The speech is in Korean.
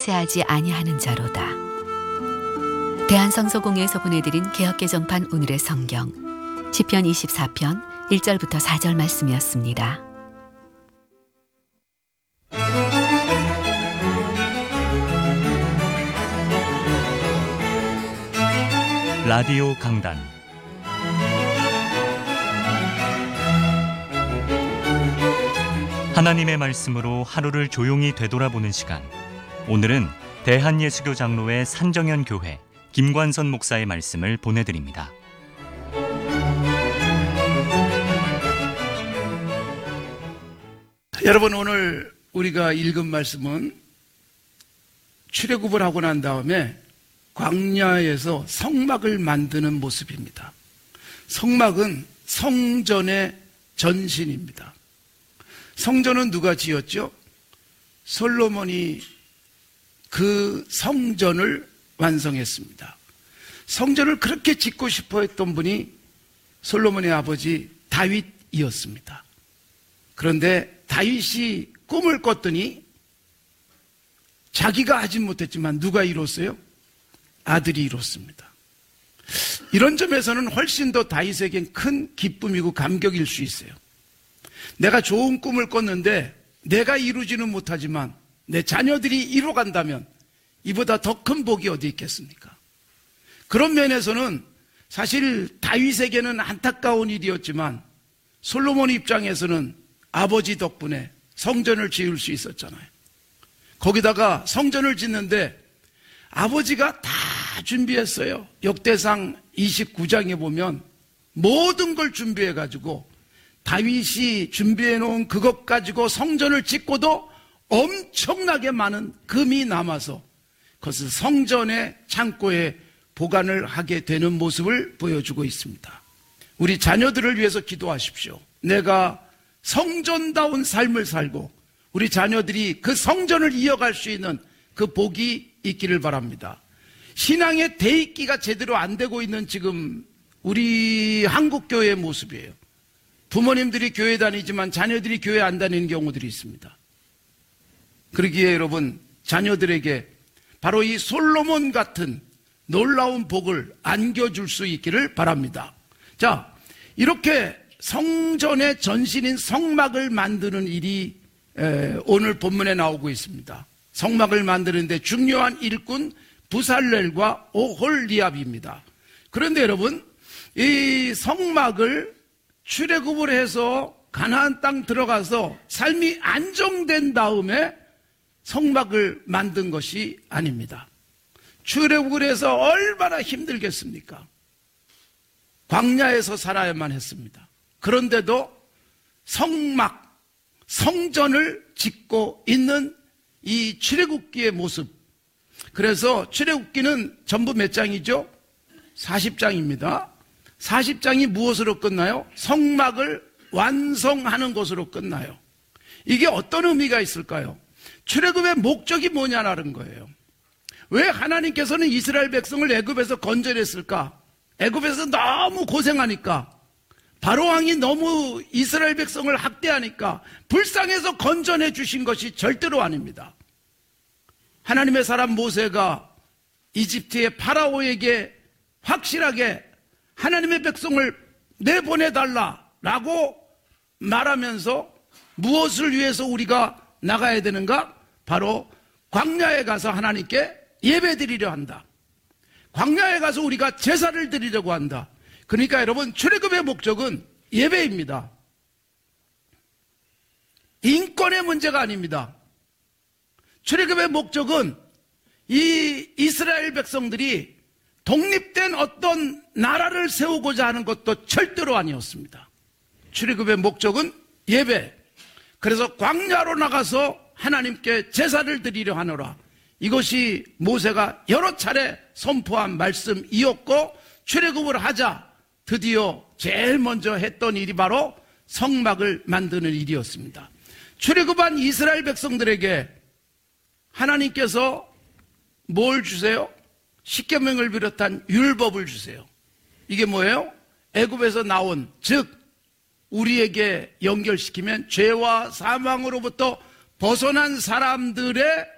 통치하지 아니하는 자로다. 대한성서공회에서 보내드린 개역개정판 오늘의 성경 시편 24편 1절부터 4절 말씀이었습니다. 라디오 강단 하나님의 말씀으로 하루를 조용히 되돌아보는 시간. 오늘은 대한예수교 장로회 산정현 교회 김관선 목사의 말씀을 보내드립니다. 여러분, 오늘 우리가 읽은 말씀은 출애굽을 하고 난 다음에 광야에서 성막을 만드는 모습입니다. 성막은 성전의 전신입니다. 성전은 누가 지었죠? 솔로몬이 그 성전을 완성했습니다. 성전을 그렇게 짓고 싶어 했던 분이 솔로몬의 아버지 다윗이었습니다. 그런데 다윗이 꿈을 꿨더니 자기가 하진 못했지만 누가 이뤘어요? 아들이 이뤘습니다. 이런 점에서는 훨씬 더 다윗에겐 큰 기쁨이고 감격일 수 있어요. 내가 좋은 꿈을 꿨는데 내가 이루지는 못하지만 내 자녀들이 이뤄간다면 이보다 더 큰 복이 어디 있겠습니까? 그런 면에서는 사실 다윗에게는 안타까운 일이었지만 솔로몬 입장에서는 아버지 덕분에 성전을 지을 수 있었잖아요. 거기다가 성전을 짓는데 아버지가 다 준비했어요. 역대상 29장에 보면 모든 걸 준비해가지고 다윗이 준비해놓은 그것 가지고 성전을 짓고도 엄청나게 많은 금이 남아서 그것을 성전의 창고에 보관을 하게 되는 모습을 보여주고 있습니다. 우리 자녀들을 위해서 기도하십시오. 내가 성전다운 삶을 살고 우리 자녀들이 그 성전을 이어갈 수 있는 그 복이 있기를 바랍니다. 신앙의 대입기가 제대로 안 되고 있는 지금 우리 한국교회의 모습이에요. 부모님들이 교회 다니지만 자녀들이 교회 안 다니는 경우들이 있습니다. 그러기에 여러분, 자녀들에게 바로 이 솔로몬 같은 놀라운 복을 안겨줄 수 있기를 바랍니다. 자, 이렇게 성전의 전신인 성막을 만드는 일이 오늘 본문에 나오고 있습니다. 성막을 만드는데 중요한 일꾼 부살렐과 오홀리압입니다. 그런데 여러분, 이 성막을 출애굽을 해서 가나안 땅 들어가서 삶이 안정된 다음에 성막을 만든 것이 아닙니다. 출애굽을 해서 얼마나 힘들겠습니까? 광야에서 살아야만 했습니다. 그런데도 성막, 성전을 짓고 있는 이 출애굽기의 모습. 그래서 출애굽기는 전부 몇 장이죠? 40장입니다. 40장이 무엇으로 끝나요? 성막을 완성하는 것으로 끝나요. 이게 어떤 의미가 있을까요? 출애굽의 목적이 뭐냐라는 거예요. 왜 하나님께서는 이스라엘 백성을 애굽에서 건져냈을까? 애굽에서 너무 고생하니까, 바로왕이 너무 이스라엘 백성을 학대하니까 불쌍해서 건져내 주신 것이 절대로 아닙니다. 하나님의 사람 모세가 이집트의 파라오에게 확실하게 하나님의 백성을 내보내달라라고 말하면서 무엇을 위해서 우리가 나가야 되는가? 바로 광야에 가서 하나님께 예배드리려 한다. 광야에 가서 우리가 제사를 드리려고 한다. 그러니까 여러분, 출애굽의 목적은 예배입니다. 인권의 문제가 아닙니다. 출애굽의 목적은 이 이스라엘 백성들이 독립된 어떤 나라를 세우고자 하는 것도 절대로 아니었습니다. 출애굽의 목적은 예배. 그래서 광야로 나가서 하나님께 제사를 드리려 하노라. 이것이 모세가 여러 차례 선포한 말씀이었고, 출애굽을 하자 드디어 제일 먼저 했던 일이 바로 성막을 만드는 일이었습니다. 출애굽한 이스라엘 백성들에게 하나님께서 뭘 주세요? 십계명을 비롯한 율법을 주세요. 이게 뭐예요? 애굽에서 나온, 즉 우리에게 연결시키면 죄와 사망으로부터 벗어난 사람들의